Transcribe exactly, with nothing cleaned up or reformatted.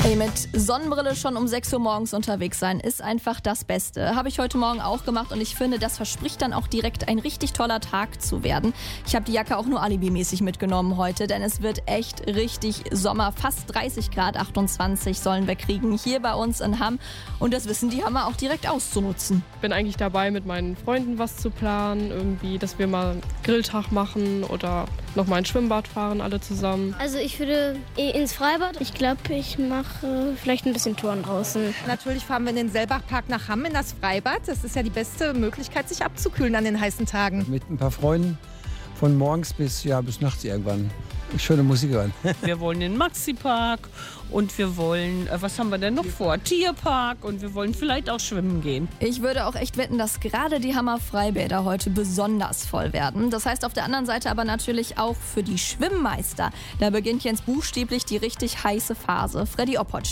Ey, mit Sonnenbrille schon um sechs Uhr morgens unterwegs sein, ist einfach das Beste. Habe ich heute Morgen auch gemacht und ich finde, das verspricht dann auch direkt ein richtig toller Tag zu werden. Ich habe die Jacke auch nur alibimäßig mitgenommen heute, denn es wird echt richtig Sommer. Fast dreißig Grad, achtundzwanzig sollen wir kriegen hier bei uns in Hamm. Und das wissen die Hammer auch direkt auszunutzen. Ich bin eigentlich dabei, mit meinen Freunden was zu planen, irgendwie, dass wir mal einen Grilltag machen oder noch mal ins Schwimmbad fahren, alle zusammen. Also ich würde ins Freibad. Ich glaube, ich mache vielleicht ein bisschen Touren draußen. Natürlich fahren wir in den Selbachpark nach Hamm in das Freibad. Das ist ja die beste Möglichkeit, sich abzukühlen an den heißen Tagen. Mit ein paar Freunden von morgens bis, ja, bis nachts irgendwann. Schöne Musik hören. Wir wollen in den Maxi-Park und wir wollen, äh, was haben wir denn noch vor? Tierpark und wir wollen vielleicht auch schwimmen gehen. Ich würde auch echt wetten, dass gerade die Hammer Freibäder heute besonders voll werden. Das heißt auf der anderen Seite aber natürlich auch für die Schwimmmeister. Da beginnt jetzt buchstäblich die richtig heiße Phase. Freddy Oppotsch.